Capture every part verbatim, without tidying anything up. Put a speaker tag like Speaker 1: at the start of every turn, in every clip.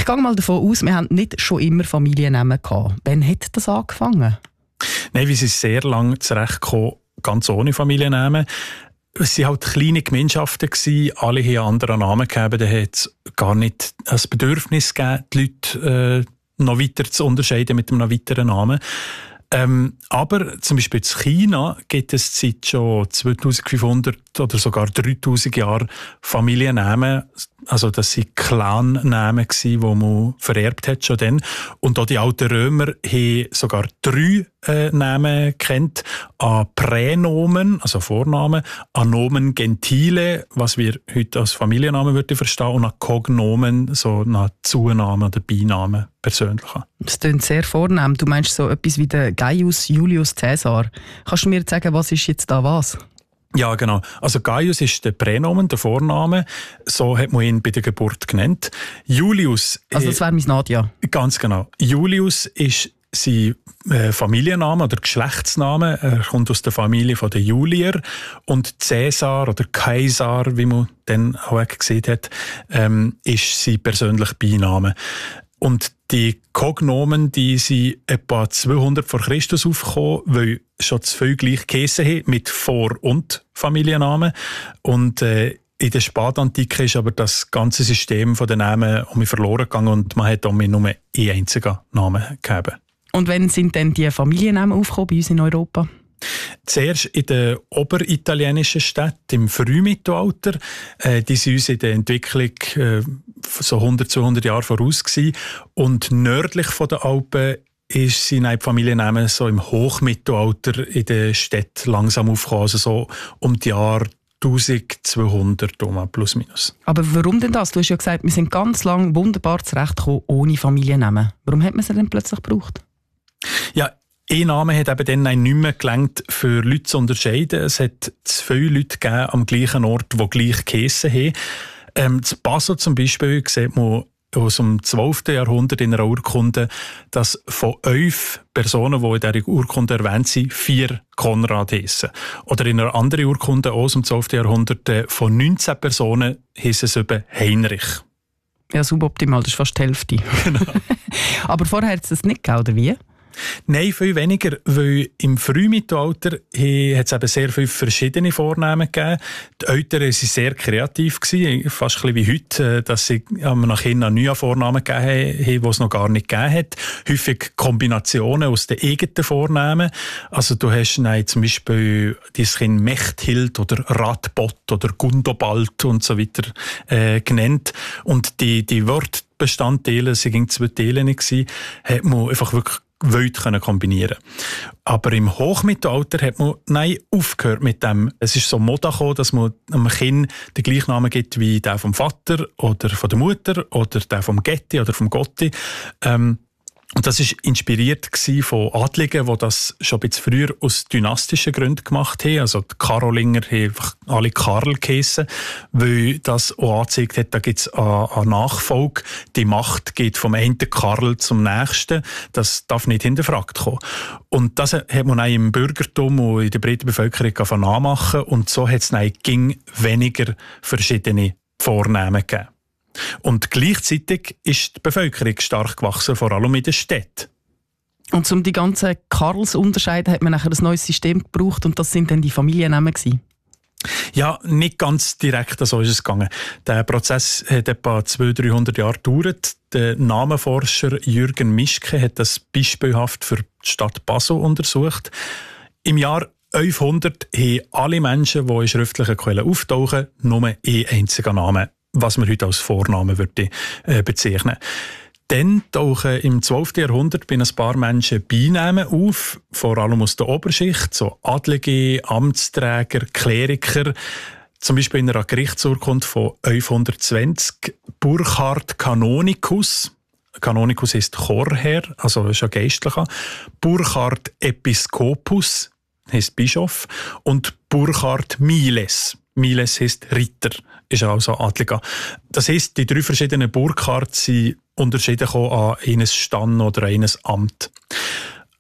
Speaker 1: gehe mal davon aus, wir haben nicht schon immer Familiennamen gehabt. Wann hat das angefangen?
Speaker 2: Nein, wir sind sehr lange zurechtgekommen, ganz ohne Familiennamen. Es waren halt kleine Gemeinschaften, alle haben andere Namen gegeben, da hat es gar nicht ein Bedürfnis gegeben, die Leute äh, noch weiter zu unterscheiden mit einem weiteren Namen. Ähm, aber zum Beispiel in China gibt es seit schon zweitausendfünfhundert oder sogar dreitausend Jahren Familiennamen. Also das waren Clan-Namen, die man vererbt hat schon dann. Und auch die alten Römer haben sogar drei äh, Namen gekannt. An Pränomen, also Vornamen, an Nomen Gentile, was wir heute als Familiennamen würden verstehen, und an Cognomen, so nach Zunamen oder Beinamen, persönlichen.
Speaker 1: Das klingt sehr vornehm. Du meinst so etwas wie der Gaius Julius Caesar. Kannst du mir sagen, was ist jetzt da was?
Speaker 2: Ja, genau. Also Gaius ist der Pränomen, der Vorname. So hat man ihn bei der Geburt genannt. Julius...
Speaker 1: Also das wäre mein Nadja.
Speaker 2: Ganz genau. Julius ist sein äh, Familienname oder Geschlechtsname. Er kommt aus der Familie der Julier. Und Caesar oder Kaisar, wie man dann auch gesehen hat, ähm, ist sein persönlicher Beiname. Und die Cognomen, die sind etwa zweihundert vor Christus aufgekommen, weil schon zu viel gleich geheissen haben mit Vor- und Familiennamen. Und äh, in der Spätantike ist aber das ganze System von den Namen um mich verloren gegangen und man hat damit nur einen einzigen Namen gegeben.
Speaker 1: Und wann sind denn die Familiennamen aufgekommen bei uns in Europa?
Speaker 2: Zuerst in den oberitalienischen Städten im Frühmittelalter. Äh, die sind uns in der Entwicklung äh, so hundert, zweihundert Jahre voraus gewesen. Und nördlich von den Alpen ist sie die Familiennamen so im Hochmittelalter in den Städten langsam aufgekommen. Also so um die Jahre eintausendzweihundert plus minus.
Speaker 1: Aber warum denn das? Du hast ja gesagt, wir sind ganz lang wunderbar zurechtgekommen ohne Familiennamen. Warum hat man sie denn plötzlich gebraucht?
Speaker 2: Ja, ein Name hat eben dann nicht mehr gelangt, für Leute zu unterscheiden. Es hat zu viele Leute gegeben am gleichen Ort, die gleich geheissen haben. Ähm, zu Basel zum Beispiel sieht man aus dem zwölften Jahrhundert in einer Urkunde, dass von elf Personen, die in dieser Urkunde erwähnt sind, vier Konrad heissen. Oder in einer anderen Urkunde aus dem zwölften Jahrhundert von neunzehn Personen heissen es eben Heinrich.
Speaker 1: Ja, suboptimal, das ist fast die Hälfte.
Speaker 2: Genau.
Speaker 1: Aber vorher hat es das nicht gegeben, oder wie?
Speaker 2: Nein, viel weniger, weil im Frühmittelalter hat es eben sehr viele verschiedene Vornamen gegeben. Die Eltern waren sehr kreativ, fast ein bisschen wie heute, dass sie nach Kindern neue Vornamen gegeben haben, die es noch gar nicht gegeben hat. Häufig Kombinationen aus den eigenen Vornamen. Also du hast nein, zum Beispiel dein Kind Mechthild oder Radbot oder Gundobald und so weiter äh, genannt. Und die, die Wortbestandteile, es waren zwei Teile nicht, hat man einfach wirklich Welt können kombinieren. Aber im Hochmittelalter hat man nein, aufgehört mit dem. Es ist so Mode gekommen, dass man einem Kind den gleichen Namen gibt wie der vom Vater oder von der Mutter oder der vom Getti oder vom Gotti. Ähm, Und das war inspiriert von Adligen, die das schon ein bisschen früher aus dynastischen Gründen gemacht haben. Also die Karolinger haben einfach alle Karl geheissen, weil das auch angezeigt hat, da gibt es eine Nachfolge. Die Macht geht vom einen Karl zum nächsten. Das darf nicht hinterfragt kommen. Und das hat man auch im Bürgertum und in der breiten Bevölkerung nachmachen. Und so hat es ging weniger verschiedene Vornamen gegeben. Und gleichzeitig ist die Bevölkerung stark gewachsen, vor allem in den Städten.
Speaker 1: Und um die ganzen Karls zu unterscheiden, hat man nachher ein neues System gebraucht und das sind dann die Familiennamen gewesen?
Speaker 2: Ja, nicht ganz direkt so ist es gegangen. Der Prozess hat etwa zweihundert, dreihundert Jahre gedauert. Der Namenforscher Jürgen Mischke hat das beispielhaft für die Stadt Basel untersucht. Im Jahr elfhundert haben alle Menschen, die in schriftlichen Quellen auftauchen, nur einen einzigen Namen, was man heute als Vornamen würde, äh, bezeichnen. Dann tauchen im zwölften Jahrhundert bei ein paar Menschen Beinamen auf, vor allem aus der Oberschicht, so Adlige, Amtsträger, Kleriker. Zum Beispiel in einer Gerichtsurkunde von elfhundertzwanzig Burchard Canonicus. Canonicus ist Chorherr, also ist ein Geistlicher. Burchard Episcopus heisst Bischof. Und Burchard Miles. Miles heisst Ritter, ist also Adliger. Das heisst, die drei verschiedenen Burchards sind unterschieden an eines Stand oder eines Amt.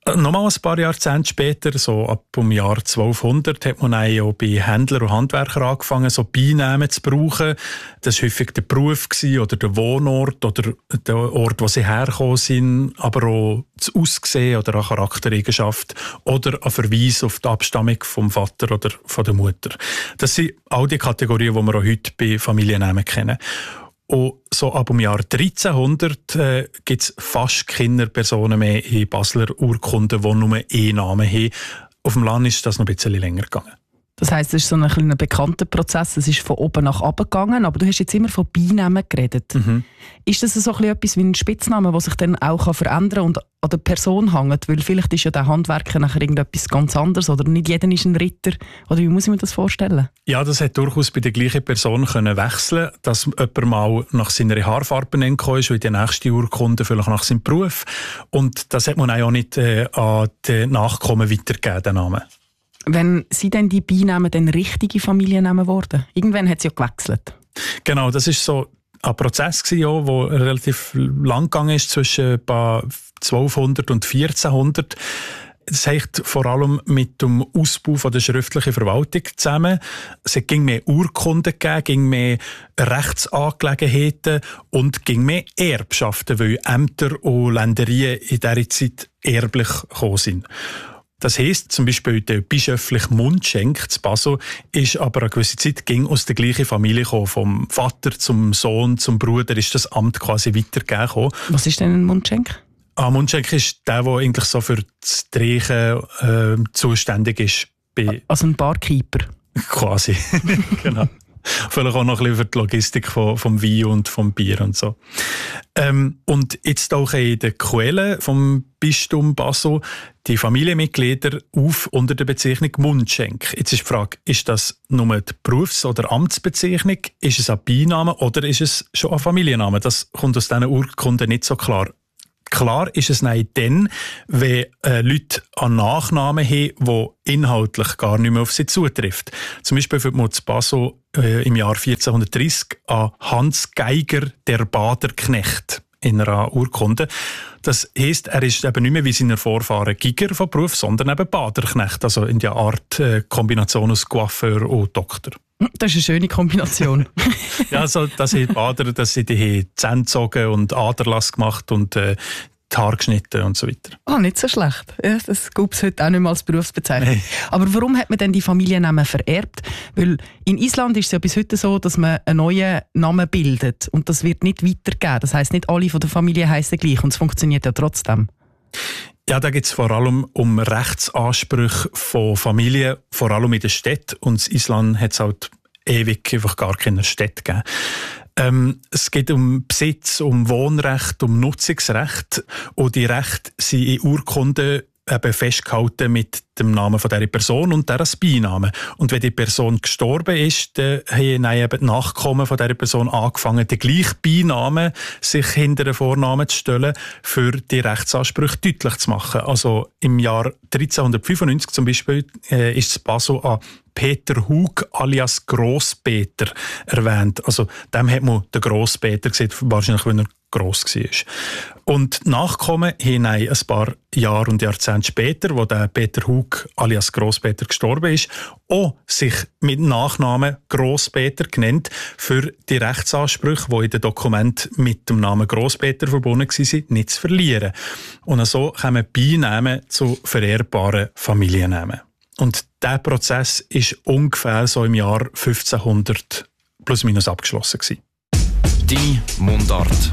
Speaker 2: Nochmal ein paar Jahrzehnte später, so ab dem Jahr zwölfhundert, hat man auch bei Händlern und Handwerkern angefangen, so Beinamen zu brauchen. Das war häufig der Beruf oder der Wohnort oder der Ort, wo sie hergekommen sind, aber auch das Aussehen oder eine Charaktereigenschaft oder ein Verweis auf die Abstammung vom Vater oder von der Mutter. Das sind all die Kategorien, die wir auch heute bei Familiennamen kennen. Und so ab dem Jahr dreizehnhundert äh, gibt es fast keine Personen mehr in Basler Urkunden, die nur einen Namen haben. Auf dem Land ist das noch ein bisschen länger gegangen.
Speaker 1: Das heisst, es ist so ein, ein bekannter Prozess, es ist von oben nach unten gegangen, aber du hast jetzt immer von Beinamen geredet. Mhm. Ist das so etwas wie ein Spitzname, der sich dann auch verändern kann und an der Person hängt? Weil vielleicht ist ja der Handwerker nachher irgendetwas ganz anderes oder nicht jeder ist ein Ritter. Oder wie muss ich mir das vorstellen?
Speaker 2: Ja, das hat durchaus bei der gleichen Person können wechseln, dass jemand mal nach seiner Haarfarbe gekommen ist und die nächste Urkunde vielleicht nach seinem Beruf. Und das hat man auch nicht äh, an die Nachkommen weitergegeben, den Namen.
Speaker 1: Wenn sind denn die Beinamen dann richtige Familiennamen geworden? Irgendwann hat es ja gewechselt.
Speaker 2: Genau, das ist so ein Prozess der relativ lang gegangen ist, zwischen zwölfhundert und vierzehnhundert. Das hängt vor allem mit dem Ausbau von der schriftlichen Verwaltung zusammen. Es ging mehr Urkunden gegeben, ging mehr Rechtsangelegenheiten und ging mehr Erbschaften, weil Ämter und Ländereien in dieser Zeit erblich gekommen sind. Das heisst, zum Beispiel der bischöfliche Mundschenk zu Basel ist aber eine gewisse Zeit ging aus der gleichen Familie gekommen. Vom Vater zum Sohn, zum Bruder ist das Amt quasi weitergegeben.
Speaker 1: Was ist denn ein Mundschenk?
Speaker 2: Ein Mundschenk ist der, der eigentlich so für das Drehen äh, zuständig ist. Bei
Speaker 1: also ein Barkeeper?
Speaker 2: Quasi, genau. Vielleicht auch noch ein bisschen für die Logistik vom, vom Wein und vom Bier und so. Ähm, und jetzt tauchen in den Quellen vom Bistum Basel die Familienmitglieder auf unter der Bezeichnung Mundschenk. Jetzt ist die Frage, ist das nur die Berufs- oder Amtsbezeichnung? Ist es ein Beiname oder ist es schon ein Familienname? Das kommt aus diesen Urkunden nicht so klar. Klar ist es nein dann, wenn äh, Leute einen Nachnamen haben, der inhaltlich gar nicht mehr auf sie zutrifft. Zum Beispiel wird man zu Basel äh, im Jahr vierzehnhundertdreissig an Hans Geiger, der Baderknecht, in einer Urkunde. Das heisst, er ist eben nicht mehr wie seine Vorfahren Giger von Beruf, sondern eben Baderknecht, also in der Art äh, Kombination aus Coiffeur und Doktor.
Speaker 1: Das ist eine schöne Kombination.
Speaker 2: Ja, also, dass sie Bader, dass sie die Zähne gezogen und Aderlass gemacht und äh, die Haare geschnitten und so weiter.
Speaker 1: Ah, nicht so schlecht. Ja, das gibt es heute auch nicht mehr als Berufsbezeichnung.
Speaker 2: Nee.
Speaker 1: Aber warum hat man denn die Familiennamen vererbt? Weil in Island ist es ja bis heute so, dass man einen neuen Namen bildet und das wird nicht weitergegeben. Das heisst, nicht alle von der Familie heissen gleich und es funktioniert ja trotzdem.
Speaker 2: Ja, da geht es vor allem um Rechtsansprüche von Familien, vor allem in den Städten. Und in Island hat es halt ewig einfach gar keine Städte gegeben. Ähm, es geht um Besitz, um Wohnrecht, um Nutzungsrecht. Und die Rechte sind in Urkunden eben festgehalten mit dem Namen von dieser Person und deren Beinamen. Und wenn die Person gestorben ist, dann haben eben die Nachkommen von dieser Person angefangen, den gleichen Beinamen sich hinter den Vornamen zu stellen, für die Rechtsansprüche deutlich zu machen. Also im Jahr dreizehnhundertfünfundneunzig zum Beispiel äh, ist Basel an Peter Hug alias Grosspeter erwähnt. Also dem hat man den Grosspeter gesehen, wahrscheinlich, weil er gross war. Und Nachkommen haben ein paar Jahre und Jahrzehnte später, wo der Peter Hug alias Grosspeter gestorben ist, auch sich mit Nachnamen Grosspeter genannt, für die Rechtsansprüche, die in den Dokumenten mit dem Namen Grosspeter verbunden waren, nicht zu verlieren. Und so kommen Beinamen zu vererbbaren Familiennamen. Und dieser Prozess ist ungefähr so im Jahr fünfzehnhundert plus minus abgeschlossen gewesen.
Speaker 3: Die Mundart.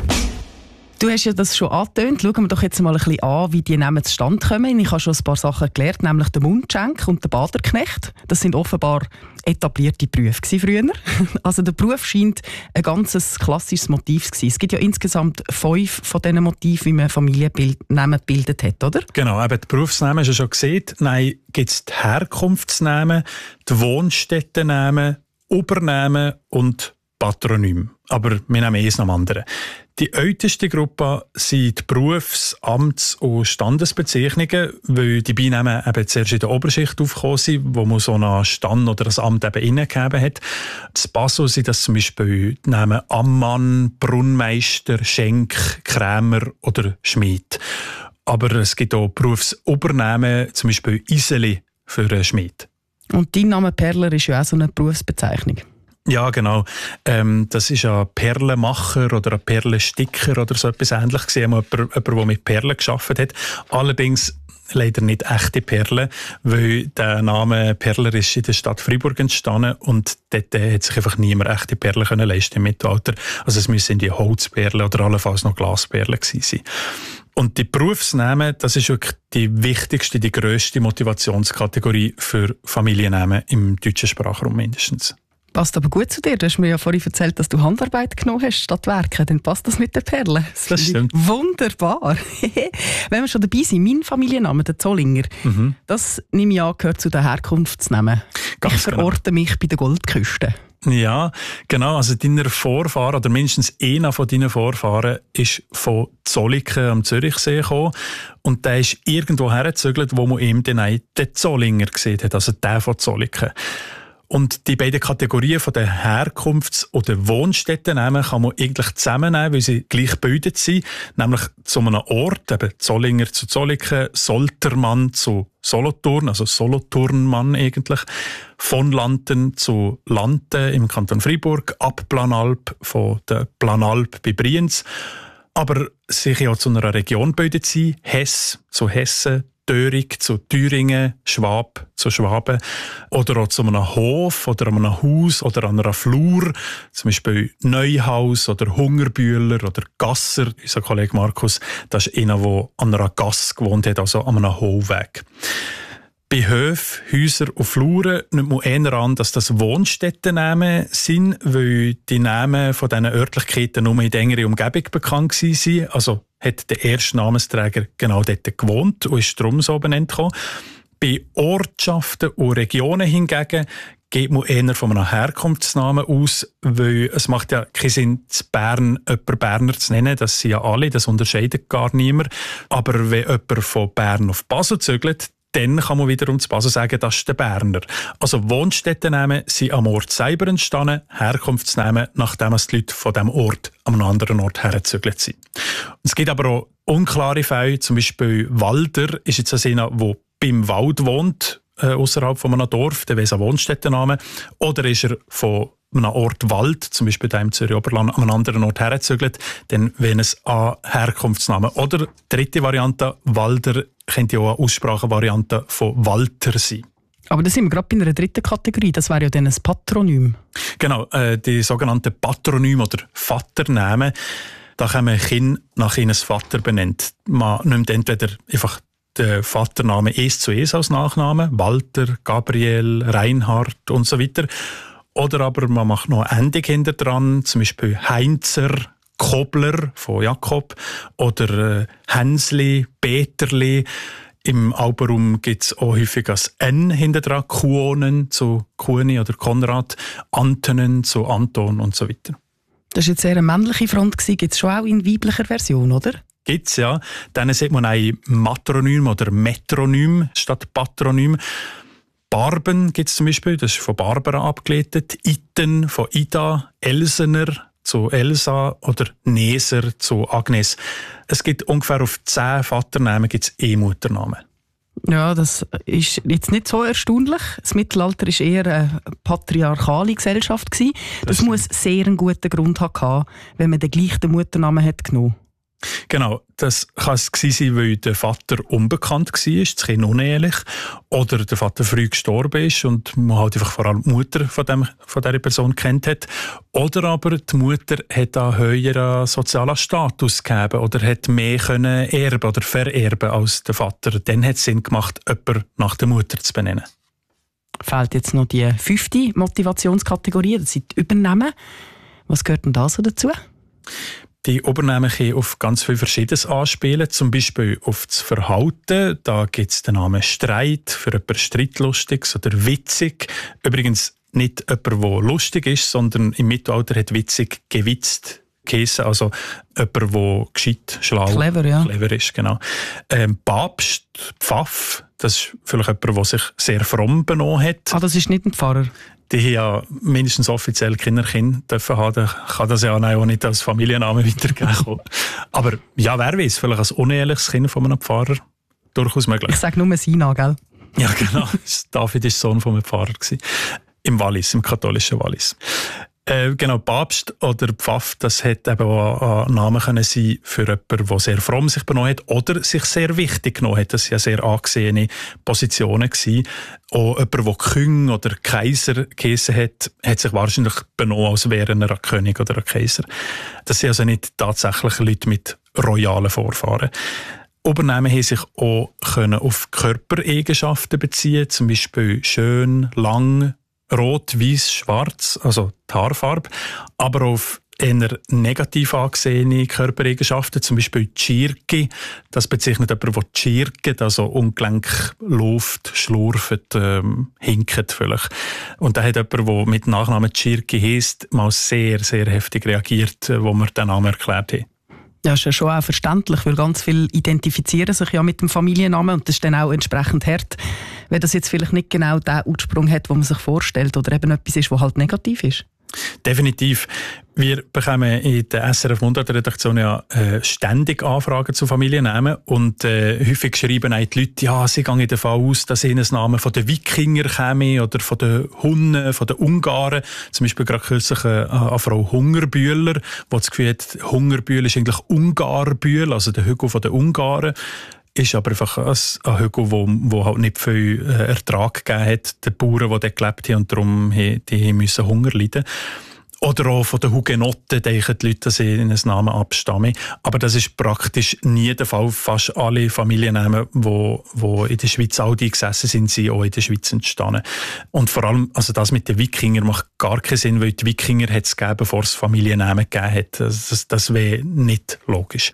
Speaker 1: Du hast ja das schon angetönt. Schauen wir doch jetzt mal ein bisschen an, wie die Namen zustande kommen. Ich habe schon ein paar Sachen gelernt, nämlich den Mundschenk und den Baderknecht. Das sind offenbar etablierte Berufe früher. Also der Beruf scheint ein ganz klassisches Motiv zu sein. Es gibt ja insgesamt fünf von diesen Motiven, wie man Familiennamen gebildet hat, oder?
Speaker 2: Genau, eben die Berufsnamen hast du schon gesehen. Nein, gibt es die Herkunftsnamen, die Wohnstättennamen, Übernamen und Patronym. Aber wir nehmen eins nach dem anderen. Die älteste Gruppe sind die Berufs-, Amts- und Standesbezeichnungen, weil die Beinamen eben zuerst in der Oberschicht aufgekommen sind, wo man so einen Stand oder ein Amt eben innegegeben hat. In Basel sind das zum Beispiel die Namen Ammann, Brunnmeister, Schenk, Krämer oder Schmied. Aber es gibt auch Berufsobernamen, zum Beispiel Iseli für einen Schmied.
Speaker 1: Und dein Name Perler ist ja auch so eine Berufsbezeichnung.
Speaker 2: Ja, genau. Ähm, das ist ein Perlenmacher oder ein Perlensticker oder so etwas Ähnliches gewesen. Jemand, jemand, der mit Perlen gearbeitet hat. Allerdings leider nicht echte Perlen, weil der Name Perler ist in der Stadt Freiburg entstanden und dort äh, hat sich einfach niemand echte Perlen können leisten im Mittelalter. Also es müssen die Holzperlen oder allenfalls noch Glasperlen gewesen sein. Und die Berufsnamen, das ist wirklich die wichtigste, die grösste Motivationskategorie für Familiennamen im deutschen Sprachraum mindestens.
Speaker 1: Passt aber gut zu dir. Du hast mir ja vorhin erzählt, dass du Handarbeit genommen hast statt Werken. Dann passt das mit den Perlen. Das,
Speaker 2: das stimmt.
Speaker 1: Wunderbar. Wenn wir schon dabei sind, mein Familienname, der Zollinger, mhm. das nehme ich an, gehört zu den Herkunftsnamen. Ganz ich verorte genau. mich bei der Goldküste.
Speaker 2: Ja, genau. Also deine Vorfahren, oder mindestens einer von deinen Vorfahren, ist von Zolliken am Zürichsee gekommen. Und der ist irgendwo hergezögert, wo man ihm dann auch den Zollinger gesehen hat, also der von Zolliken. Und die beiden Kategorien von den Herkunfts- oder Wohnstättennamen kann man eigentlich zusammennehmen, weil sie gleich gebildet sind. Nämlich zu einem Ort, eben Zollinger zu Zolliken, Soltermann zu Solothurn, also Solothurnmann eigentlich, von Lanten zu Lanten im Kanton Freiburg, ab Planalp von der Planalp bei Brienz. Aber sich ja zu einer Region gebildet sind, Hess zu Hessen, Dörig zu Thüringen, Schwab zu Schwaben oder auch zu einem Hof oder einem Haus oder an einer Flur, zum Beispiel Neuhaus oder Hungerbühler oder Gasser. Unser Kollege Markus, das ist einer, der an einer Gasse gewohnt hat, also an einem Hohlweg. Bei Höfen, Häusern und Fluren nimmt man eher an, dass das Wohnstättennamen sind, weil die Namen von diesen Örtlichkeiten nur in der engeren Umgebung bekannt waren. Also hat der erste Namensträger genau dort gewohnt und ist darum so benannt worden. Bei Ortschaften und Regionen hingegen geht man eher von einem Herkunftsnamen aus, weil es macht ja keinen Sinn, zu Bern jemanden Berner zu nennen. Das sind ja alle, das unterscheidet gar niemand. Aber wenn jemand von Bern auf Basel zügelt, dann kann man wiederum zu Basel sagen, das ist der Berner. Also Wohnstättennamen sind am Ort selber entstanden, Herkunftsnamen, nachdem die Leute von diesem Ort an einem anderen Ort hergezügelt sind. Es gibt aber auch unklare Fälle, zum Beispiel Walder ist jetzt einer, der beim Wald wohnt, äh, außerhalb von einem Dorf, der wäre ein Wohnstättenname. Oder ist er von einem Ort Wald, zum Beispiel da im Zürich-Oberland, an einem anderen Ort hergezügelt, dann wäre es ein Herkunftsname. Oder dritte Variante, Walder, könnte ja auch eine Aussprachenvariante von Walter sein.
Speaker 1: Aber da sind wir gerade bei einer dritten Kategorie, das wäre ja dann ein Patronym.
Speaker 2: Genau, äh, die sogenannten Patronym oder Vaternamen. Da kann man Kind nach ihres Vater benennt. Man nimmt entweder einfach den Vaternamen eins zu eins als Nachname, Walter, Gabriel, Reinhard und so weiter. Oder aber man macht noch eine Endung hinter dran, zum Beispiel Heinzer, Kobler von Jakob oder äh, Hänsli, Peterli. Im Alpenraum gibt es auch häufig das N hinter dran, Kuonen zu Kuoni oder Konrad, Antonen zu Anton und so weiter.
Speaker 1: Das war jetzt eher eine männliche Front, gibt es schon auch in weiblicher Version, oder?
Speaker 2: Gibt's, ja. Dann sieht man ein Matronym oder Metronym statt Patronym. Barben gibt es zum Beispiel, das ist von Barbara abgeleitet. Iten von Ida, Elsener zu Elsa oder Neser zu Agnes. Es gibt ungefähr auf zehn Vaternamen gibt es E-Mutternamen.
Speaker 1: Ja, das ist jetzt nicht so erstaunlich. Das Mittelalter war eher eine patriarchale Gesellschaft. Das, das muss sehr einen guten Grund haben, wenn man den gleichen Mutternamen hat genommen.
Speaker 2: Genau, das kann es gewesen sein, weil der Vater unbekannt war, das Kind unehelich, oder der Vater früh gestorben ist und man halt einfach vor allem die Mutter von, dem, von dieser Person kennt hat. Oder aber die Mutter hat einen höheren sozialen Status gegeben oder hat mehr können erben oder vererben als der Vater. Dann hat es Sinn gemacht, jemanden nach der Mutter zu benennen.
Speaker 1: Fehlt jetzt noch die fünfte Motivationskategorie, das sind die Übernahmen. Was gehört denn da so dazu?
Speaker 2: Die Übernahmen können auf ganz viel Verschiedenes anspielen, zum Beispiel auf das Verhalten. Da gibt es den Namen Streit, für jemanden Streitlustiges oder witzig. Übrigens nicht jemand, der lustig ist, sondern im Mittelalter hat witzig gewitzt geheissen, also jemand, der gescheit, schlau,
Speaker 1: clever, ja.
Speaker 2: clever ist. Genau. Ähm, Papst, Pfaff, das ist vielleicht jemand, der sich sehr fromm benommen hat.
Speaker 1: Ah, das ist nicht ein Pfarrer?
Speaker 2: die haben ja mindestens offiziell Kinderkind dürfen haben, dann kann das ja auch nicht als Familienname weitergeben. Aber ja, wer weiß, vielleicht als uneheliches Kind von einem Pfarrer durchaus möglich.
Speaker 1: Ich sage nur Sina, gell?
Speaker 2: Ja, genau. David war Sohn von einem Pfarrer. Im Wallis, im katholischen Wallis. Äh, genau, Papst oder Pfaff, das hätte eben auch ein Name können sein für jemanden, der sehr fromm sich benommen hat oder sich sehr wichtig genommen hat. Das waren ja sehr angesehene Positionen gewesen. Auch jemand, der König oder Kaiser geheissen hat, hat sich wahrscheinlich benommen, als wäre er ein König oder ein Kaiser. Das sind also nicht tatsächlich Leute mit royalen Vorfahren. Übernahmen haben sich auch können auf Körpereigenschaften beziehen, zum Beispiel schön, lang, rot, weiß, schwarz, also die Haarfarbe, aber auf eher negativ angesehene Körpereigenschaften, zum Beispiel Tschirki. Das bezeichnet jemanden, der tschirket, also ungelenk läuft, schlurft, ähm, hinkt vielleicht. Und da hat jemand, der mit Nachnamen Tschirki heisst, mal sehr, sehr heftig reagiert, wo wir den Namen erklärt haben.
Speaker 1: Ja, ist ja schon auch verständlich, weil ganz viele identifizieren sich ja mit dem Familiennamen und das ist dann auch entsprechend hart, wenn das jetzt vielleicht nicht genau den Ursprung hat, den man sich vorstellt oder eben etwas ist, was halt negativ ist.
Speaker 2: Definitiv. Wir bekommen in der S R F Mundart-Redaktion ja äh, ständig Anfragen zu Familiennamen und äh, häufig schreiben auch die Leute, ja, sie gehen davon aus, dass ihnen Namen von den Wikinger käme oder von den Hunnen, von den Ungarn. Zum Beispiel gerade kürzlich äh, eine Frau Hungerbühler, die das Gefühl hat, Hungerbühl ist eigentlich Ungarbühl, also der Hügel von den Ungarn. Ist aber einfach ein Hügel, wo, wo halt nicht viel Ertrag gegeben hat, den Bauern, die dort gelebt haben und darum die müssen Hunger leiden. Oder auch von den Hugenotten denken die Leute, dass sie in einen Namen abstammen. Aber das ist praktisch nie der Fall. Fast alle Familiennamen, die, die in der Schweiz all die gesessen sind, sind auch in der Schweiz entstanden. Und vor allem, also das mit den Wikingern macht gar keinen Sinn, weil die Wikinger hat es gegeben, bevor es Familiennamen gegeben hat. Das, das, das wäre nicht logisch.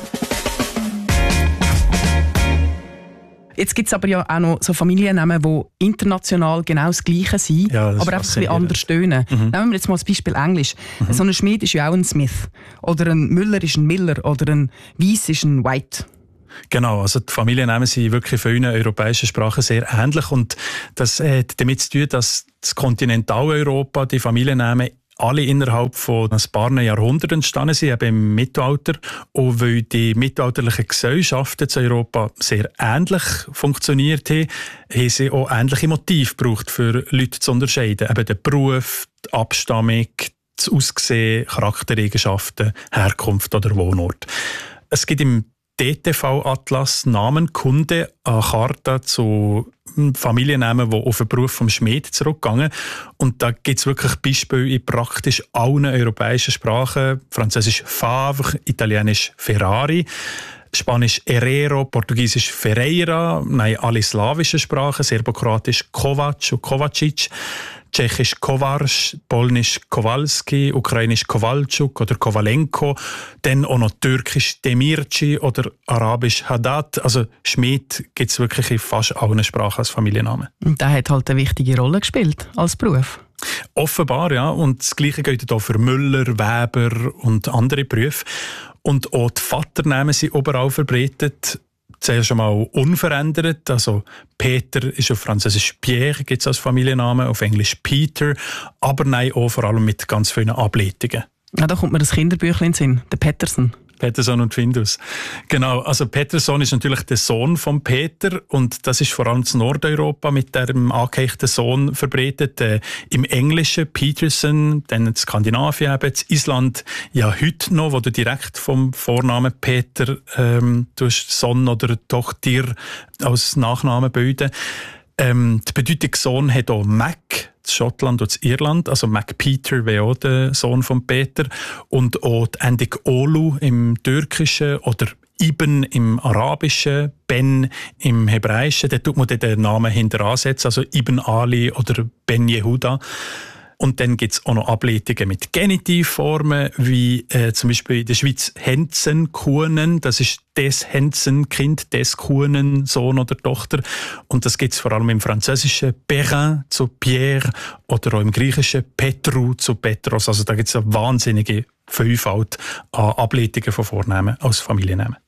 Speaker 1: Jetzt gibt es aber ja auch noch so Familiennamen, die international genau das Gleiche sind,
Speaker 2: ja, das
Speaker 1: aber einfach ein bisschen anders tönen. Mhm. Nehmen wir jetzt mal das Beispiel Englisch. Mhm. So ein Schmied ist ja auch ein Smith. Oder ein Müller ist ein Miller. Oder ein Weiss ist ein White.
Speaker 2: Genau, also die Familiennamen sind wirklich in vielen europäischen Sprachen sehr ähnlich. Und das hat damit zu tun, dass das Kontinentaleuropa die Familiennamen alle innerhalb von ein paar Jahrhunderten entstanden sind, eben im Mittelalter. Und weil die mittelalterlichen Gesellschaften zu Europa sehr ähnlich funktioniert haben, haben sie auch ähnliche Motive gebraucht, für Leute zu unterscheiden. Eben den Beruf, die Abstammung, das Aussehen, Charaktereigenschaften, Herkunft oder Wohnort. Es gibt im D T V-Atlas Namenkunde eine Karte zu Familiennamen, die auf den Beruf vom Schmied zurückgehen. Und da gibt es wirklich Beispiele in praktisch allen europäischen Sprachen. Französisch Favre, Italienisch Ferrari, Spanisch Herrero, Portugiesisch Ferreira, nein, alle slawischen Sprachen, Serbokroatisch Kovac und Kovacic, Tschechisch Kovarsch, Polnisch Kowalski, Ukrainisch Kowalczuk oder Kowalenko, dann auch noch Türkisch Demirci oder Arabisch Haddad. Also Schmied gibt es wirklich in fast allen Sprachen als Familiennamen.
Speaker 1: Und der hat halt eine wichtige Rolle gespielt als Beruf.
Speaker 2: Offenbar, ja. Und das Gleiche gilt auch für Müller, Weber und andere Berufe. Und auch die Vaternamen sind überall verbreitet. Zuerst einmal unverändert, also Peter ist auf Französisch Pierre, gibt es als Familiennamen, auf Englisch Peter, aber nein, auch vor allem mit ganz vielen Ableitungen.
Speaker 1: Ja, da kommt mir das Kinderbüchlein in den Sinn, der Petersen.
Speaker 2: Peterson und Findus. Genau, also Peterson ist natürlich der Sohn von Peter und das ist vor allem in Nordeuropa mit dem angeheichten Sohn verbreitet. Äh, Im Englischen Peterson, dann in Skandinavien eben, in Island ja heute noch, wo du direkt vom Vornamen Peter ähm, durch Sohn oder Tochter als Nachnamen bilden. Ähm, die Bedeutung Sohn hat auch Mac, Schottland und Irland, also Mac Peter wäre auch der Sohn von Peter und auch die Endung Olu im Türkischen oder Ibn im Arabischen, Ben im Hebräischen, da tut man den Namen hinter ansetzen, also Ibn Ali oder Ben Yehuda. Und dann gibt es auch noch Ableitungen mit Genitivformen, wie äh, zum Beispiel in der Schweiz Henzen, Kuhnen, das ist des Henzen, Kind, des Kuhnen, Sohn oder Tochter. Und das gibt es vor allem im Französischen Perrin zu Pierre oder auch im Griechischen Petru zu Petros. Also da gibt es eine wahnsinnige Vielfalt an Ableitungen von Vornamen als Familiennamen.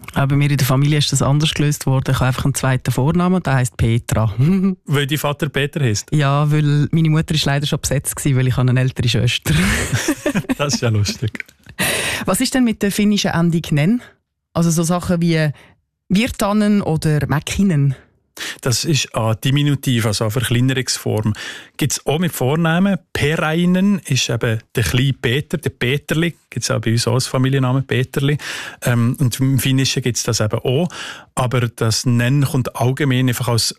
Speaker 1: Aber bei mir in der Familie ist das anders gelöst worden. Ich habe einfach einen zweiten Vornamen, der heisst Petra.
Speaker 2: Weil dein Vater Peter heisst?
Speaker 1: Ja, weil meine Mutter ist leider schon besetzt gewesen, weil ich eine ältere Schwester.
Speaker 2: Das ist ja lustig.
Speaker 1: Was ist denn mit der finnischen Endung «nen»? Also so Sachen wie Virtanen oder Mäkinen?
Speaker 2: Das ist ein Diminutiv, also eine Verkleinerungsform. Gibt es auch mit Vornamen. Perainen ist eben der kleine Peter, der Peterli. Gibt es auch bei uns auch als Familiennamen Peterli. Ähm, und im Finnischen gibt es das eben auch. Aber das Nennen kommt allgemein einfach als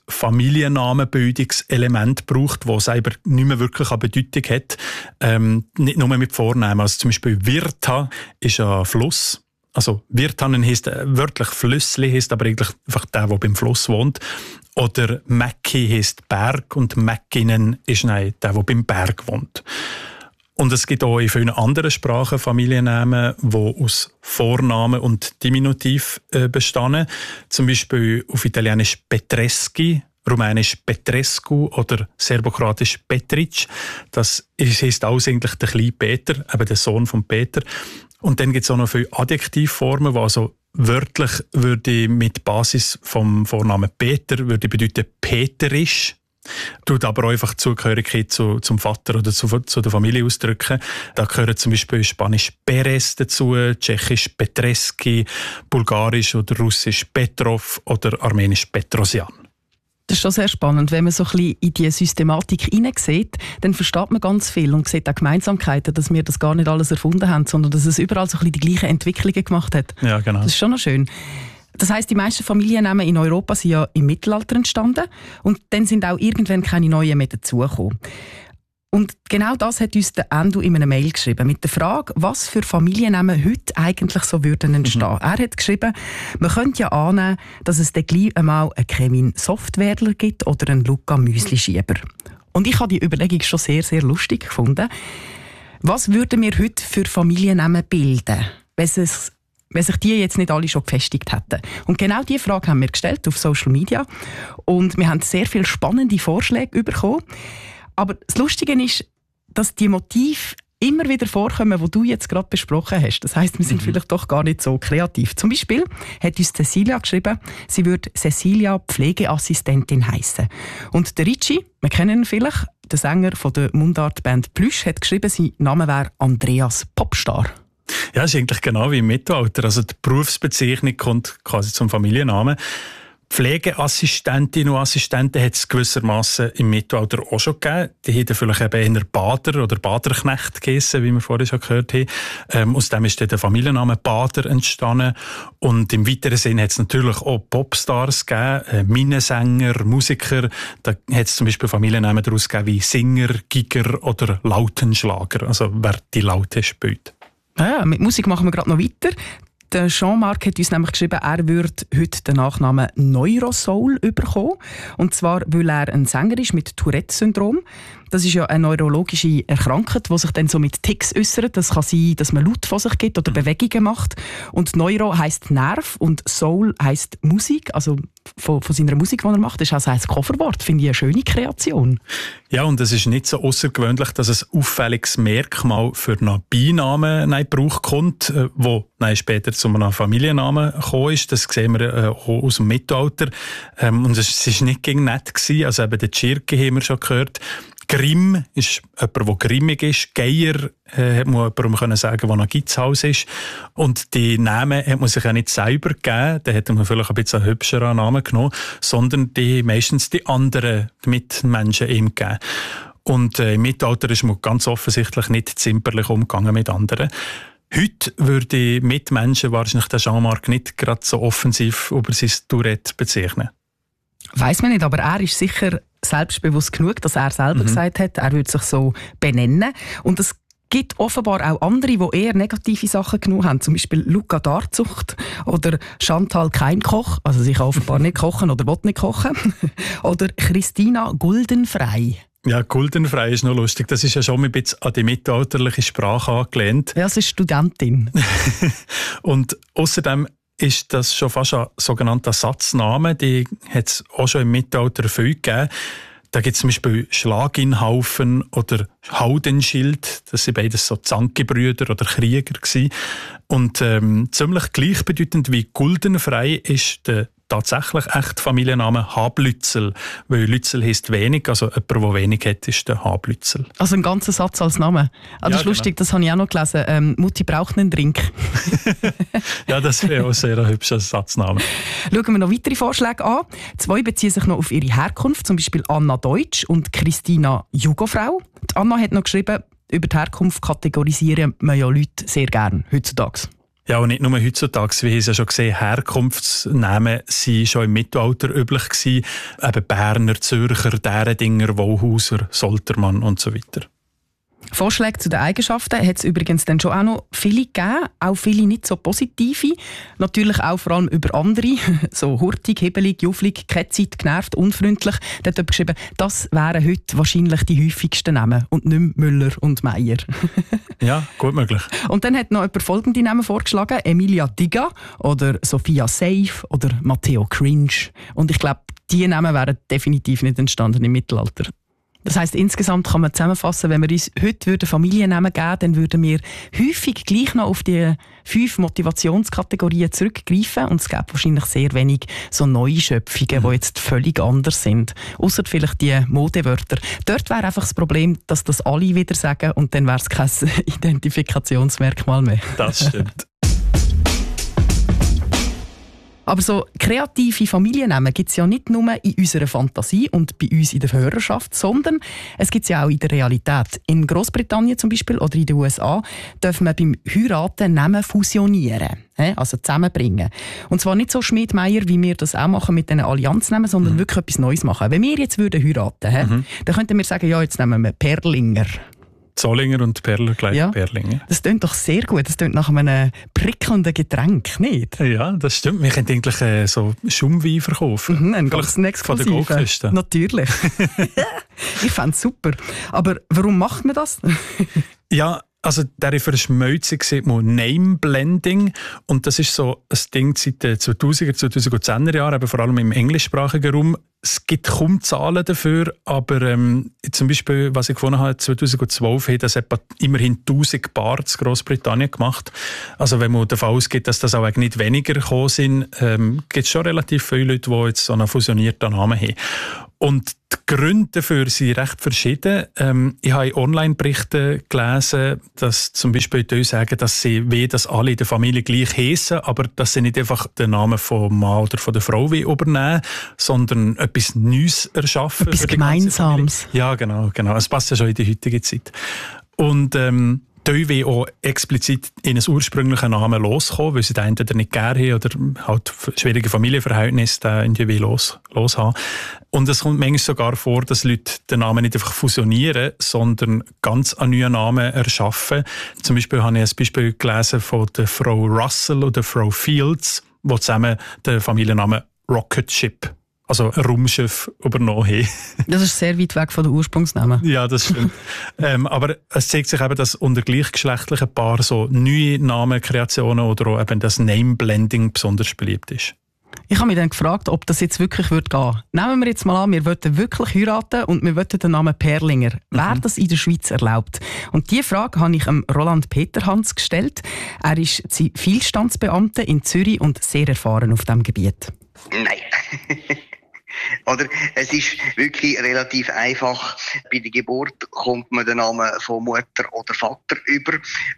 Speaker 2: Familiennamenbildungselement gebraucht, das selber nicht mehr wirklich eine Bedeutung hat. Ähm, nicht nur mit Vornamen. Also zum Beispiel Virta ist ein Fluss. Also Virtanen heisst äh, wörtlich Flüssli, heisst aber eigentlich einfach der, der beim Fluss wohnt. Oder Mäcki heisst Berg und Mäckinen ist nein, der, der beim Berg wohnt. Und es gibt auch in vielen anderen Sprachen Familiennamen, die aus Vornamen und Diminutiv äh, bestehen. Zum Beispiel auf Italienisch Petreschi, Rumänisch Petrescu oder Serbokroatisch Petric. Das heisst alles eigentlich der kleine Peter, eben der Sohn von Peter. Und dann gibt es auch noch viele Adjektivformen, die also wörtlich würde mit Basis vom Vornamen Peter würde bedeuten Peterisch. Tut aber auch einfach Zugehörigkeit zu, zum Vater oder zu, zu der Familie ausdrücken. Da gehören zum Beispiel Spanisch Perez dazu, Tschechisch Petreski, Bulgarisch oder Russisch Petrov oder Armenisch Petrosian.
Speaker 1: Das ist schon sehr spannend. Wenn man so ein bisschen in die Systematik hineinsieht, dann versteht man ganz viel und sieht auch Gemeinsamkeiten, dass wir das gar nicht alles erfunden haben, sondern dass es überall so ein bisschen die gleichen Entwicklungen gemacht hat.
Speaker 2: Ja, genau.
Speaker 1: Das ist schon noch schön. Das heisst, die meisten Familiennamen in Europa sind ja im Mittelalter entstanden und dann sind auch irgendwann keine neuen mehr dazugekommen. Und genau das hat uns der Endo in einer Mail geschrieben, mit der Frage, was für Familiennamen heute eigentlich so würden entstehen. Mhm. Er hat geschrieben, man könnte ja annehmen, dass es dann gleich einmal einen Kevin Softwärdler gibt oder einen Luca Müsli-Schieber. Und ich habe die Überlegung schon sehr, sehr lustig gefunden. Was würden wir heute für Familiennamen bilden, wenn es wenn sich die jetzt nicht alle schon gefestigt hätten. Und genau diese Frage haben wir gestellt auf Social Media und wir haben sehr viele spannende Vorschläge bekommen. Aber das Lustige ist, dass die Motive immer wieder vorkommen, die du jetzt gerade besprochen hast. Das heisst, wir sind mhm. vielleicht doch gar nicht so kreativ. Zum Beispiel hat uns Cecilia geschrieben, sie würde Cecilia Pflegeassistentin heissen. Und der Ricci, wir kennen ihn vielleicht, der Sänger von der Mundartband Plüsch, hat geschrieben, sein Name wäre Andreas Popstar.
Speaker 2: Ja, das ist eigentlich genau wie im Mittelalter. Also die Berufsbezeichnung kommt quasi zum Familiennamen. Pflegeassistentinnen und Assistenten hat es gewissermaßen im Mittelalter auch schon gegeben. Die hätten vielleicht eben eher Bader oder Baderknecht geheissen, wie wir vorhin schon gehört haben. Ähm, aus dem ist dann der Familienname Bader entstanden. Und im weiteren Sinn hat es natürlich auch Popstars gegeben, äh, Minnesänger, Musiker. Da hat es zum Beispiel Familiennamen daraus gegeben wie Singer, Giger oder Lautenschlager, also wer die Laute spielt.
Speaker 1: Ja, mit Musik machen wir gerade noch weiter. Der Jean-Marc hat uns nämlich geschrieben, er würde heute den Nachnamen Neurosoul bekommen. Und zwar, weil er ein Sänger ist mit Tourette-Syndrom. Das ist ja eine neurologische Erkrankung, die sich dann so mit Tics äußert. Das kann sein, dass man Laut von sich gibt oder Bewegungen macht. Und Neuro heisst Nerv und Soul heisst Musik, also von, von seiner Musik, die er macht. Das ist also ein Coverwort. Finde ich eine schöne Kreation. Ja,
Speaker 2: und es ist nicht so außergewöhnlich, dass ein auffälliges Merkmal für einen Beinamen in Gebrauch kommt, wo nein, später zu einem Familiennamen gekommen ist. Das sehen wir äh, auch aus dem Mittelalter. Ähm, und es war nicht gegen nett gewesen. Also eben der Tschirke haben wir schon gehört. Grimm ist jemand, der grimmig ist. Geier äh, hat man jemandem können sagen, der ein Gitzhaus ist. Und die Namen hat man sich ja nicht selber gegeben. Da hätte man vielleicht ein bisschen einen hübscheren Namen genommen, sondern die meistens die anderen Mitmenschen ihm gegeben. Und äh, im Mittelalter ist man ganz offensichtlich nicht zimperlich umgegangen mit anderen. Heute würde Mitmenschen wahrscheinlich den Jean-Marc nicht gerade so offensiv über sein Tourette bezeichnen.
Speaker 1: Weiss man nicht, aber er ist sicher selbstbewusst genug, dass er selber mhm. gesagt hat, er würde sich so benennen. Und es gibt offenbar auch andere, die eher negative Sachen genommen haben. Zum Beispiel Luca Darzucht oder Chantal Keimkoch, also sie kann offenbar nicht kochen oder will nicht kochen. Oder Christina Guldenfrei.
Speaker 2: Ja, Guldenfrei ist noch lustig. Das ist ja schon ein bisschen an die mittelalterliche Sprache angelehnt.
Speaker 1: Ja, sie ist Studentin.
Speaker 2: Und außerdem ist das schon fast ein sogenannter Satzname. Die hat es auch schon im Mittelalter viel gegeben. Da gibt es zum Beispiel Schlaginhaufen oder Haudenschild. Das sind beides so Zanki-Brüder oder Krieger gewesen. Und ähm, ziemlich gleichbedeutend wie Guldenfrei ist der tatsächlich echt Familienname Hablützel, weil Lützel heisst wenig, also jemand, der wenig hat, ist der Hablützel.
Speaker 1: Also ein ganzer Satz als Name. Ah, das
Speaker 2: ja,
Speaker 1: ist lustig,
Speaker 2: genau.
Speaker 1: Das habe ich auch noch gelesen. Ähm, Mutti braucht einen Drink.
Speaker 2: Ja, das wäre auch sehr ein hübscher Satzname.
Speaker 1: Schauen wir noch weitere Vorschläge an. Zwei beziehen sich noch auf ihre Herkunft, zum Beispiel Anna Deutsch und Christina Jugofrau. Die Anna hat noch geschrieben, über die Herkunft kategorisieren wir ja Leute sehr gern heutzutage.
Speaker 2: Ja, und nicht nur heutzutage, wie wir es ja schon gesehen, Herkunftsnamen waren schon im Mittelalter üblich gewesen. Eben Berner, Zürcher, Därendinger, Wohlhauser, Soltermann und so weiter.
Speaker 1: Vorschläge zu den Eigenschaften hat es übrigens dann schon auch noch viele gegeben, auch viele nicht so positive. Natürlich auch vor allem über andere, so hurtig, hebelig, jufflig, ketzig, genervt, unfreundlich. Da hat jemand geschrieben, das wären heute wahrscheinlich die häufigsten Namen und nicht mehr Müller und Meier.
Speaker 2: Ja, gut möglich.
Speaker 1: Und dann hat noch jemand folgende Namen vorgeschlagen, Emilia Diga oder Sophia Safe oder Matteo Cringe. Und ich glaube, diese Namen wären definitiv nicht entstanden im Mittelalter. Das heisst, insgesamt kann man zusammenfassen, wenn wir uns heute Familiennamen geben würden, dann würden wir häufig gleich noch auf die fünf Motivationskategorien zurückgreifen und es gibt wahrscheinlich sehr wenig so neue Schöpfungen, mhm. die jetzt völlig anders sind. Ausser vielleicht die Modewörter. Dort wäre einfach das Problem, dass das alle wieder sagen und dann wäre es kein Identifikationsmerkmal mehr.
Speaker 2: Das stimmt.
Speaker 1: Aber so kreative Familiennamen gibt es ja nicht nur in unserer Fantasie und bei uns in der Hörerschaft, sondern es gibt es ja auch in der Realität. In Großbritannien zum Beispiel oder in den U S A dürfen wir beim Heiraten Namen fusionieren, also zusammenbringen. Und zwar nicht so Schmid-Meier, wie wir das auch machen mit diesen Allianznamen, sondern mhm. wirklich etwas Neues machen. Wenn wir jetzt würden heiraten, mhm. dann könnten wir sagen, ja, jetzt nehmen wir Perlinger.
Speaker 2: Zollinger und Perler gleich ja, Perlinger.
Speaker 1: Das klingt doch sehr gut. Das klingt nach einem prickelnden Getränk, nicht?
Speaker 2: Ja, das stimmt. Wir können eigentlich äh, so Schaumwein verkaufen.
Speaker 1: Mhm, ein ganz exklusiven.
Speaker 2: Von der
Speaker 1: Natürlich. Ich fände es super. Aber warum macht man das?
Speaker 2: Ja, also diese Verschmelzung sieht man Name-Blending und das ist so ein Ding seit den zweitausender, zweitausendzehner Jahren, aber vor allem im englischsprachigen Raum. Es gibt kaum Zahlen dafür, aber ähm, zum Beispiel, was ich gefunden habe, zweitausendzwölf hat das etwa immerhin tausend Paar in Großbritannien gemacht. Also wenn man davon ausgeht, dass das auch nicht weniger gekommen sind, ähm, gibt es schon relativ viele Leute, die jetzt so einen fusionierten Namen haben. Und die Gründe dafür sind recht verschieden. Ähm, ich habe in Online-Berichten gelesen, dass zum Beispiel die sagen, dass sie weh, dass alle in der Familie gleich heissen, aber dass sie nicht einfach den Namen vom Mann oder von der Frau übernehmen, sondern etwas Neues erschaffen.
Speaker 1: Etwas Gemeinsames.
Speaker 2: Ja, genau, genau. Es passt ja schon in die heutige Zeit. Und ähm, die wollen auch explizit in einen ursprünglichen Namen loskommen, weil sie den entweder nicht gerne haben oder halt schwierige Familienverhältnisse den irgendwie los, los haben. Und es kommt manchmal sogar vor, dass Leute den Namen nicht einfach fusionieren, sondern ganz einen neuen Namen erschaffen. Zum Beispiel habe ich ein Beispiel gelesen von der Frau Russell oder Frau Fields, die zusammen den Familiennamen Rocket Ship, also ein Raumschiff, übernommen haben.
Speaker 1: Das ist sehr weit weg von den Ursprungsnamen.
Speaker 2: Ja, das stimmt. ähm, aber es zeigt sich eben, dass unter gleichgeschlechtlichen Paaren so neue Namenkreationen oder auch eben das Name-Blending besonders beliebt ist.
Speaker 1: Ich habe mich dann gefragt, ob das jetzt wirklich gehen würde. Nehmen wir jetzt mal an, wir wollten wirklich heiraten und wir wollten den Namen Perlinger. Mhm. Wäre das in der Schweiz erlaubt? Und diese Frage habe ich dem Roland Peterhans gestellt. Er ist Zivilstandsbeamter in Zürich und sehr erfahren auf diesem Gebiet.
Speaker 4: Nein. Oder es ist wirklich relativ einfach. Bei der Geburt kommt man den Namen von Mutter oder Vater über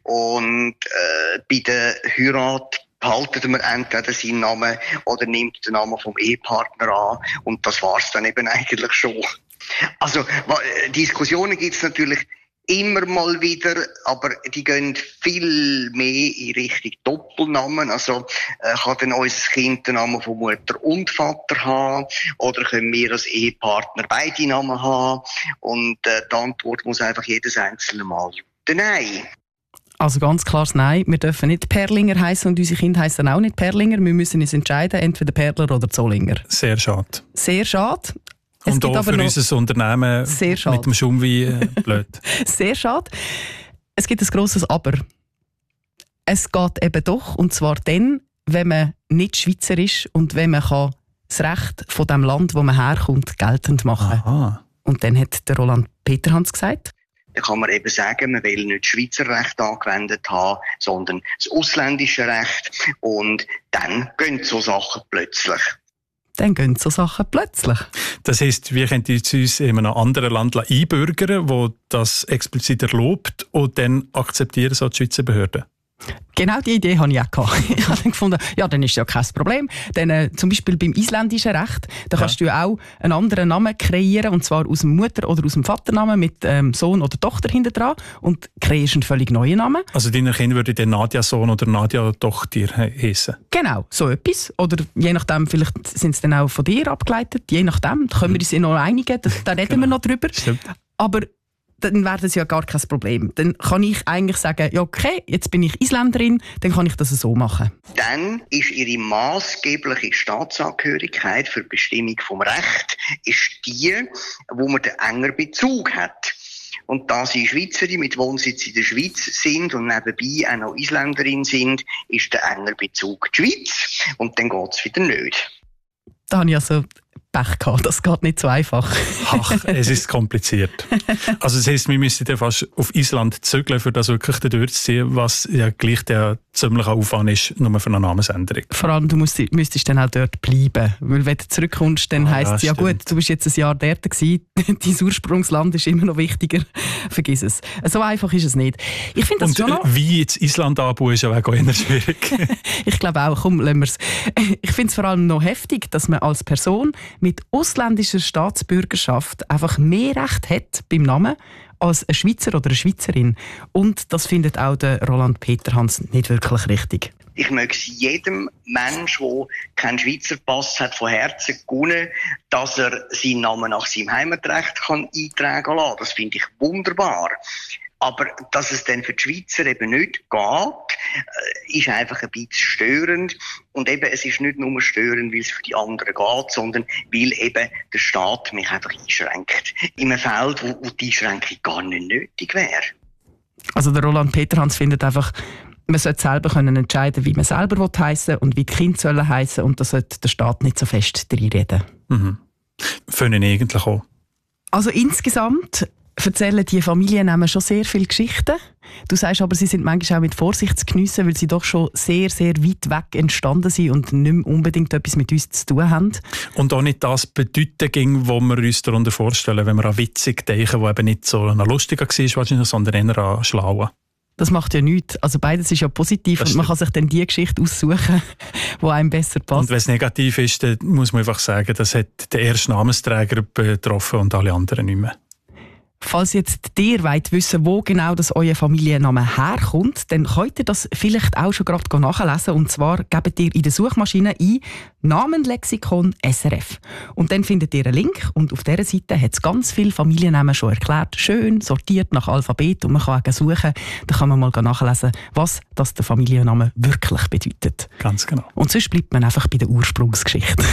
Speaker 4: und äh, bei der Heirat behaltet man entweder seinen Namen oder nimmt den Namen vom Ehepartner an und das war's dann eben eigentlich schon. Also Diskussionen gibt's natürlich immer mal wieder, aber die gehen viel mehr in Richtung Doppelnamen. Also äh, kann dann unser Kind den Namen von Mutter und Vater haben oder können wir als Ehepartner beide Namen haben? Und äh, die Antwort muss einfach jedes einzelne Mal lauten Nein.
Speaker 1: Also ganz klares Nein. Wir dürfen nicht Perlinger heißen und unsere Kinder heißen auch nicht Perlinger. Wir müssen uns entscheiden, entweder Perler oder Zollinger.
Speaker 2: Sehr schade.
Speaker 1: Sehr schade. Es
Speaker 2: und auch für unser Unternehmen mit dem Schaumwein äh, blöd.
Speaker 1: Sehr schade. Es gibt ein grosses Aber. Es geht eben doch, und zwar dann, wenn man nicht Schweizer ist und wenn man kann das Recht von dem Land, wo man herkommt, geltend machen kann.
Speaker 2: Aha.
Speaker 1: Und dann hat der Roland Peterhans gesagt,
Speaker 4: da kann man eben sagen, man will nicht das Schweizer Recht angewendet haben, sondern das ausländische Recht. Und dann gehen so Sachen plötzlich.
Speaker 1: Dann gehen so Sachen plötzlich.
Speaker 2: Das heisst, wir können uns in einem anderen Land einbürgern, wo das explizit erlaubt, und dann akzeptieren so die Schweizer Behörden.
Speaker 1: Genau die Idee hatte ich auch gehabt. Ich habe dann gefunden, ja, dann ist ja kein Problem. Denn, äh, zum Beispiel beim isländischen Recht, da kannst ja. du auch einen anderen Namen kreieren, und zwar aus dem Mutter- oder aus dem Vaternamen mit ähm, Sohn oder Tochter hinten dran, und kreierst einen völlig neuen Namen.
Speaker 2: Also deine Kinder würden dann Nadja-Sohn oder Nadja-Tochter heissen?
Speaker 1: Genau, so etwas. Oder je nachdem, vielleicht sind sie dann auch von dir abgeleitet, je nachdem, da können wir uns ja noch einigen, da, da reden genau. wir noch drüber.
Speaker 2: Stimmt.
Speaker 1: Aber dann wäre das ja gar kein Problem. Dann kann ich eigentlich sagen, ja okay, jetzt bin ich Isländerin, dann kann ich das so machen.
Speaker 4: Dann ist ihre maßgebliche Staatsangehörigkeit für die Bestimmung vom Recht ist die, wo man den engen Bezug hat. Und da sie Schweizerin mit Wohnsitz in der Schweiz sind und nebenbei auch noch Isländerin sind, ist der enge Bezug die Schweiz. Und dann geht es wieder nicht.
Speaker 1: Da habe ich also Pech gehabt. Das geht nicht so einfach.
Speaker 2: Ach, es ist kompliziert. Also das heisst, wir müssen ja fast auf Island zügeln, für das wirklich durchzuziehen, was ja gleich der ziemliche Aufwand ist, nur für eine Namensänderung.
Speaker 1: Vor allem, du musst, müsstest dann auch dort bleiben. Weil wenn du zurückkommst, dann ah, heisst es, ja, ja gut, du bist jetzt ein Jahr dort gewesen, dein Ursprungsland ist immer noch wichtiger. Vergiss es. So einfach ist es nicht. Ich finde das
Speaker 2: Und
Speaker 1: schon noch...
Speaker 2: wie jetzt Island anbauen, ist ja auch eher schwierig.
Speaker 1: Ich glaube auch, komm, lassen wir es. Ich finde es vor allem noch heftig, dass man als Person mit ausländischer Staatsbürgerschaft einfach mehr Recht hat beim Namen als ein Schweizer oder eine Schweizerin. Und das findet auch der Roland Peterhans nicht wirklich richtig.
Speaker 4: Ich möchte jedem Menschen, der keinen Schweizer Pass hat, von Herzen gönnen, dass er seinen Namen nach seinem Heimatrecht kann eintragen lassen. Das finde ich wunderbar. Aber dass es dann für die Schweizer eben nicht geht, ist einfach ein bisschen störend. Und eben, es ist nicht nur störend, weil es für die anderen geht, sondern weil eben der Staat mich einfach einschränkt. In einem Feld, wo, wo die Einschränkung gar nicht nötig wäre.
Speaker 1: Also der Roland Peterhans findet einfach, man sollte selber können entscheiden, wie man selber heissen will und wie die Kinder sollen heissen, und da sollte der Staat nicht so fest reinreden.
Speaker 2: Mhm. Für ihn eigentlich auch.
Speaker 1: Also insgesamt erzählen die Familiennamen schon sehr viele Geschichten. Du sagst aber, sie sind manchmal auch mit Vorsicht zu geniessen, weil sie doch schon sehr, sehr weit weg entstanden sind und nicht mehr unbedingt etwas mit uns zu tun haben.
Speaker 2: Und auch nicht das bedeuten ging, was wir uns darunter vorstellen, wenn wir an witzig denken, wo eben nicht so eine lustiger war, wahrscheinlich, sondern eher an schlauen. Das
Speaker 1: macht ja nichts. Also beides ist ja positiv, das und man stimmt. kann sich dann die Geschichte aussuchen, die einem besser passt.
Speaker 2: Und wenn es negativ ist, dann muss man einfach sagen, das hat den ersten Namensträger betroffen und alle anderen nicht mehr.
Speaker 1: Falls jetzt ihr wollt wissen, wo genau das euer Familienname herkommt, dann könnt ihr das vielleicht auch schon gerade nachlesen. Und zwar gebt ihr in der Suchmaschine ein Namenlexikon S R F. Und dann findet ihr einen Link, und auf dieser Seite hat es ganz viele Familiennamen schon erklärt. Schön sortiert nach Alphabet, und man kann auch suchen. Da kann man mal nachlesen, was das der Familienname wirklich bedeutet.
Speaker 2: Ganz genau.
Speaker 1: Und sonst bleibt man einfach bei der Ursprungsgeschichte.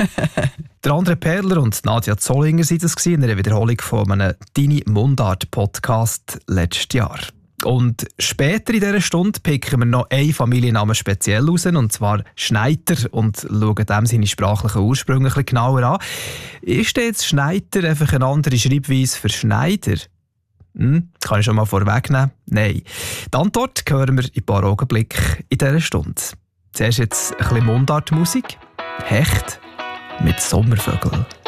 Speaker 5: Der André Perler und Nadja Zollinger waren das in einer Wiederholung von einem Deine Mundart-Podcast letztes Jahr. Und später in dieser Stunde picken wir noch einen Familiennamen speziell raus, und zwar Schneider, und schauen dem seine sprachlichen Ursprünge ein bisschen genauer an. Ist denn jetzt Schneider einfach eine andere Schreibweise für Schneider? Hm, kann ich schon mal vorwegnehmen? Nein. Die Antwort hören wir in ein paar Augenblicken in dieser Stunde. Zuerst jetzt ein bisschen Mundartmusik. Hecht mit Sommervögel.